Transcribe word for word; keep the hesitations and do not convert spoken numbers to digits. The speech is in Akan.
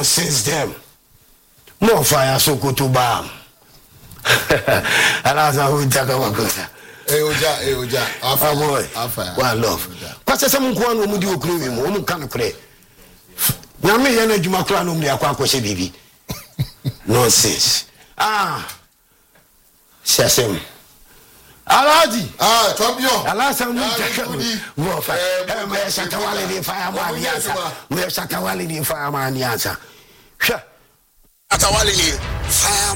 Nonsense them. More fire so go to bam. Alaza who talk about good. Eh oja eh oja. Ah boy. One love. Kwase some nko anu mu di okuru wi mu, mu kan kre. Nyame ye na djuma kra no mu ya kwa akose bibi. Nonsense. Ah. Sesem. Alaji. Ah, champion. Alasa mu taka. Wo fa. Eh me shatawale ni fire man yansa. Me shatawale ni fire man yansa. Hwa. Atawale ni fire